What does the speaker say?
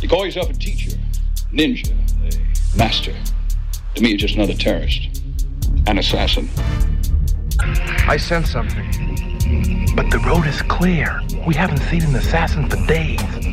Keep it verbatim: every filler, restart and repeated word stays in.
You call yourself a teacher, ninja, a master. To me, you're just another terrorist, an assassin. I sense something. But the road is clear. We haven't seen an assassin for days.